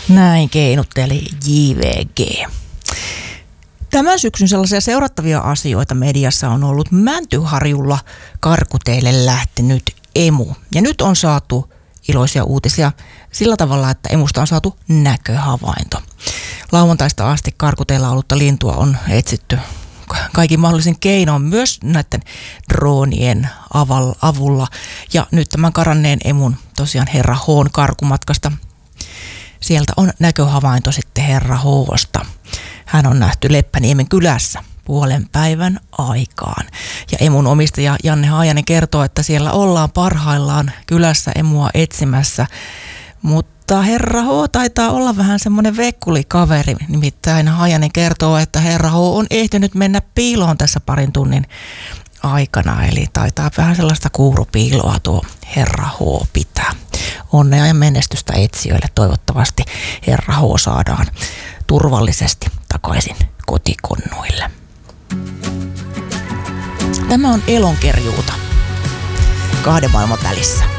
Näin keinutteli JVG. Tämän syksyn sellaisia seurattavia asioita mediassa on ollut Mäntyharjulla karkuteille lähtenyt emu. Ja nyt on saatu iloisia uutisia sillä tavalla, että emusta on saatu näköhavainto. Lauantaista asti karkuteilla ollutta lintua on etsitty kaikin mahdollisin keinoin, myös näiden droonien avulla. Ja nyt tämän karanneen emun tosiaan Herra H:n karkumatkasta, sieltä on näköhavainto sitten Herra H:sta. Hän on nähty Leppäniemen kylässä puolen päivän aikaan. Ja emun omistaja Janne Haajanen kertoo, että siellä ollaan parhaillaan kylässä emua etsimässä. Mutta Herra H taitaa olla vähän semmoinen vekkulikaveri. Nimittäin Haajanen kertoo, että Herra H on ehtinyt mennä piiloon tässä parin tunnin aikana. Eli taitaa vähän sellaista kuurupiiloa tuo Herra H pitää. Onnea ja menestystä etsijöille. Toivottavasti Herra H saadaan turvallisesti takaisin kotikonnuille. Tämä on Elonkerjuuta kahden maailman välissä.